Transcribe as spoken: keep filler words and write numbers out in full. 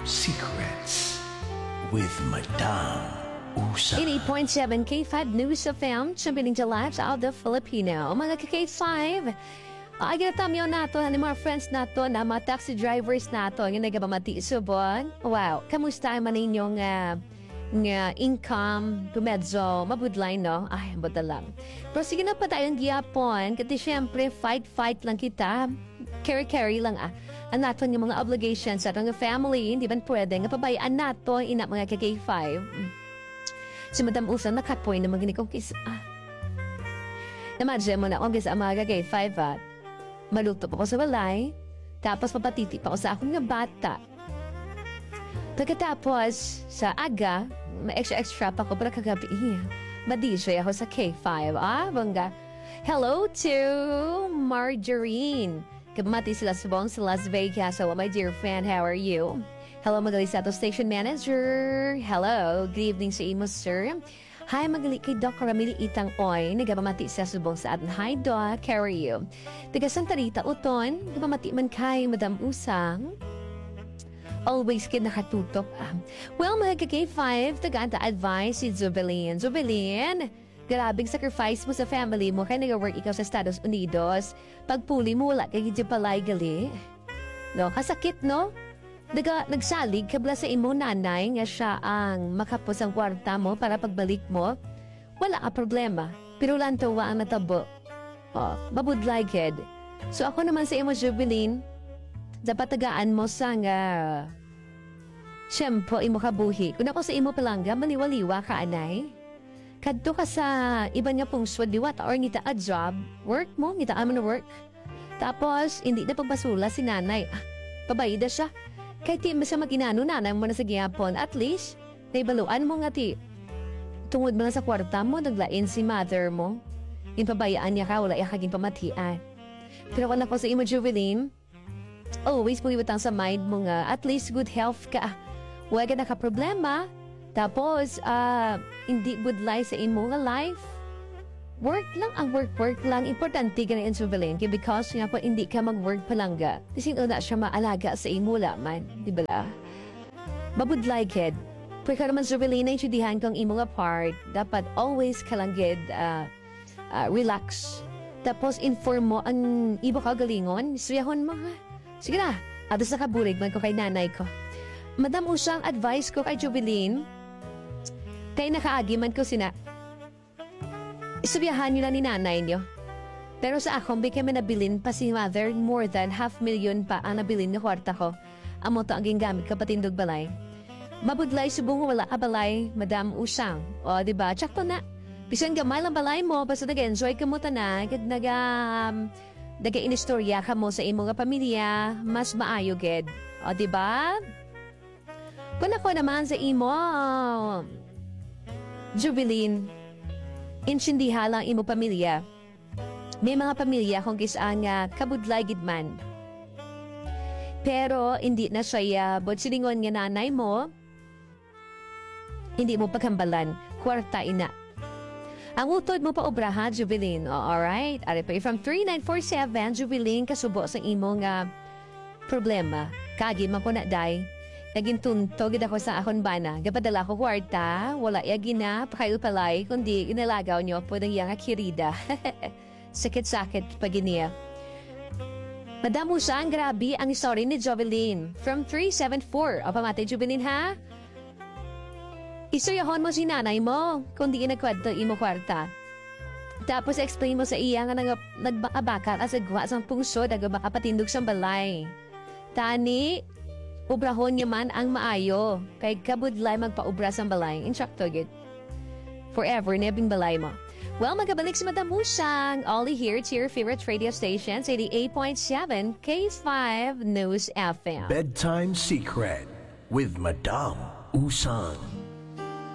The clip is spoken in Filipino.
Secrets with Madame Usa. In eight point seven K five News F M, champion the lives of the Filipino. Mga ka-K five, ay ginatamyo nato, ni mga friends nato, na mga taxi drivers nato, yung nagabamati subon. Wow, kamusta man ninyong uh, nga income, medyo mabudlay, no? Ay, buta lang. Pero sige na pa tayong giyapon, kasi syempre, fight-fight lang kita. Carry-carry lang ah. Ang nato ng mga obligations sa atong family, hindi ba pwede nga pabayaan nato ina mga ka-K five. Si Madam Usa nakapoy na maginig kong kiss. Ah. Imagine mo na kung kisa mga ka-K five ah. Maluto pa ko sa balay, tapos papatiti pa ko sa akong nga bata. Pagkatapos, sa aga, may extra-extra pa ko para kagabi. Ma-D J ako sa K five. Ah, bangga. Hello to Margarine. Kabamati sila sa buong sa Las Vegas. So, my dear friend, how are you? Hello, Magali Sato Station Manager. Hello, good evening sa imo, sir. Hi, Magali kay Doc Ramili Itang Oy. Nagabamati sa subong sa atin. Hi, Doc. How are you? Taga Santa Rita, Uton. Nagabamati man kay Madam Usang. Always kid nakatutok. Ah. Well, mga ka-K five, taga-anta advice si Zubelin. Zubelin, grabing sacrifice mo sa family mo kaya nag-work ikaw sa Estados Unidos. Pagpuli mo, wala kay gidya palay gali. No, kasakit, no? Naga, nagsalig kabla sa imo nanay nga siya ang makapos ang kwarta mo para pagbalik mo. Wala ka problema. Pero lang tawa ang natabo. Oh, babudlay kid. So ako naman sa imo, Jubilin, dapat tagaan mo sa nga siyempo imo kabuhi. Kung ako sa imo palangga, maliwaliwa ka, anay. Kadto ka sa iba nga pong swadiwat or ngita a job, work mo, ngita aman na work. Tapos, hindi na pagbasula si nanay. Ah, pabayida siya. Kahit di mo siya maginano, nanay mo na sa giyapon. At least, naibaluan mo nga ti. Tungod mo na sa kwarta mo, naglain si mother mo. Yung pabayaan niya ka, wala iya kaging pamatian. Pero kung ako sa imo, Juveline, always mong iwatang sa mind mo nga, at least good health ka. Huwag ka naka-problema. Tapos, ah, uh, hindi budlay sa imo nga life. Work lang ang work-work lang. Importante ka na in Juveline. Because nga po, hindi ka mag-work palangga. Kasi na siya maalaga sa imo laman. Di ba la? Babudlay, kid. Pwede ka naman, Juveline, na insudihan kang imo nga part. Dapat always ka lang, kid, uh, uh, relax. Tapos, inform mo ang iba ka galingon. Suyahon mo, ha? Sige na. Ados na kaburig man ko kay nanay ko. Madam Usang, advice ko kay Juveline, kay nakaagi man ko sina, isubiyahan nyo lang ni nanay nyo. Pero sa akong, bigyan may nabilin pa si mother, more than half million pa ang nabilin na kwarta ko. Amo to ang gingamit kapatindog balay. Mabudlay subong wala ka balay, Madam Usang. O, diba? Tsak to na. Bisan gamay lang balay mo, basta nag-enjoy ka mo ta kaya naga, um, naga-inistorya ka mo sa imong pamilya, mas maayo, ged. O, diba? Kung ako naman sa imo, Jubilin, insindiha lang imo pamilya. May mga pamilya kung kisaan nga kabudlay gid man. Pero hindi na siya, but silingon nga nanay mo, hindi mo paghambalan, kwarta ina. Ang utod mo pa obraha, Jubilin. Oh, alright? Ari pa, from three nine four seven, Jubilin, kasubo sa imo nga problema. Kagi man ko na, day. Naging tuntog ako sa akon bana. Gapadala ko kwarta, wala yagi na, pakayo palay, kundi inalagaw nyo po ng yang kirida. Sakit-sakit pag iniya. Madam Usang, grabe ang story ni Jovelyn. From three seven four. O pamatay, Jovelyn, ha? Isuyahon mo si nanay mo, kundi inagkwento imo kwarta. Tapos explain mo sa iya nga nag nagbakabakal as agwa sang pungso daga makapatindog sa balay. Tani, ubrahon niya man ang maayo. Kay kabudlay magpaubra sa balay. Instructor gid. Forever nebing balay mo. Well, magkabalik si Madam Usang. Only here to your favorite radio station, eighty-eight point seven K five News F M. Bedtime Secret with Madame Usang.